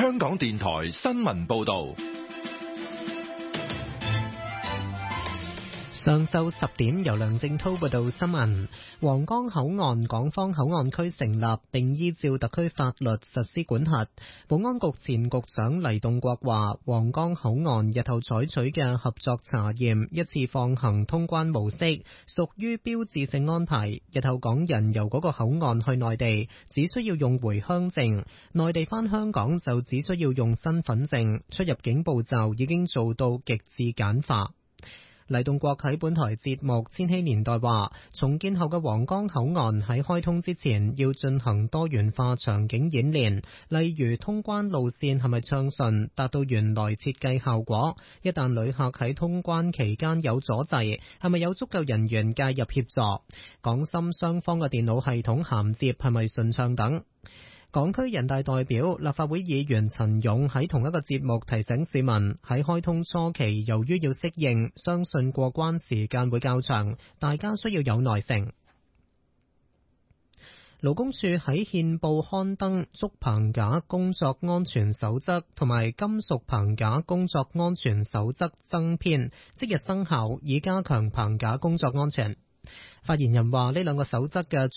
香港電台新聞報道。 上晝10點，由梁正濤報道新聞。皇崗口岸港方口岸區成立，並依照特區法律實施管轄。保安局前局長黎棟國話，皇崗口岸日後採取嘅合作查驗一次放行通關模式，屬於標誌性安排。日後港人由嗰個口岸去內地，只需要用回鄉證；內地返香港就只需要用身份證。出入境步驟已經做到極致簡化。黎棟國喺本台節目《千禧年代》話，重建後嘅皇崗口岸喺開通之前要進行多元化場景演練，例如通關路線係咪暢順，達到原來設計效果。一旦旅客喺通關期間有阻滯，係咪有足夠人員介入協助？港深雙方嘅電腦系統銜接係咪順暢等。港區人大代表、立法會議員陳勇喺同一個節目提醒市民，喺開通初期，由於要適應，相信過關時間會較長，大家需要有耐性。勞工處喺憲報刊登竹棚架工作安全守則同埋金屬棚架工作安全守則增編，即日生效，以加強棚架工作安全。發言人話，呢兩個守則嘅